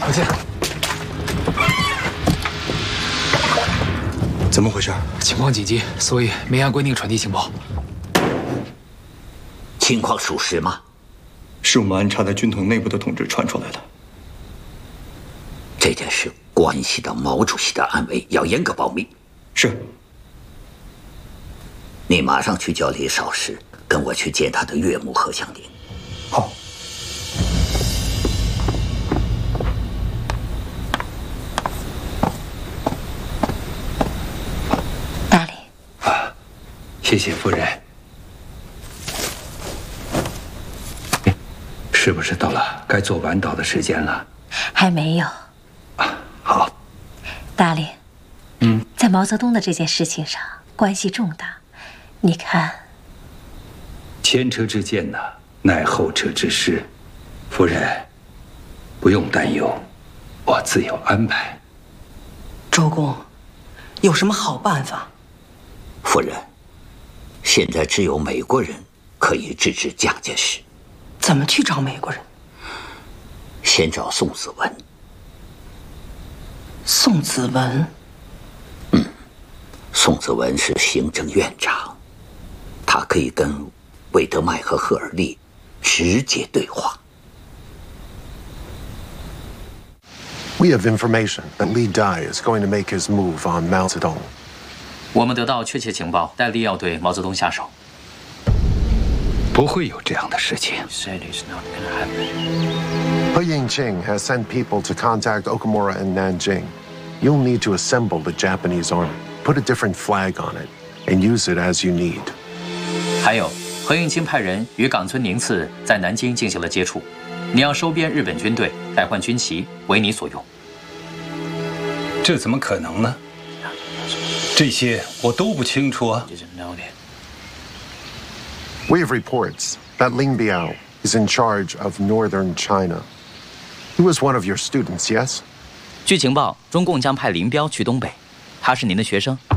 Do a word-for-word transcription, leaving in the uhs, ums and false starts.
抱歉。 怎么回事？ 情况紧急，所以没按规定传递情报。 情况属实吗？ 是我们安插在军统内部的同志传出来的。 这件事关系到毛主席的安危，要严格保密。 是。 你马上去叫李少石，跟我去见他的岳母何香凝。 好。 大理。 啊，谢谢夫人。是不是到了该做晚祷的时间了？ 还没有。 啊，好。 大理。 嗯， 在毛泽东的这件事情上，关系重大。你看， 前车之鉴呐，乃后车之师。夫人，不用担忧，我自有安排。 周公，有什么好办法？ 夫人，现在只有美国人可以制止蒋介石。 怎么去找美国人？ 先找宋子文。 宋子文？ 嗯，宋子文是行政院长。他可以跟魏德迈和赫尔利直接对话。 We have information that Li Dai is going to make his move on Mao Zedong. 我们得到确切情报，戴笠要对毛泽东下手。 不会有这样的事情。 He Yingqing has sent people to contact Okamura in Nanjing. You'll need to assemble the Japanese army, put a different flag on it, and use it as you need. 还有，何应钦派人与冈村宁次在南京进行了接触，你要收编日本军队，代换军旗，为你所用。 这怎么可能呢？这些我都不清楚啊。 We have reports that Ling Biao is in charge of northern China. He was one of your students, yes? 据情报，中共将派林彪去东北，他是您的学生。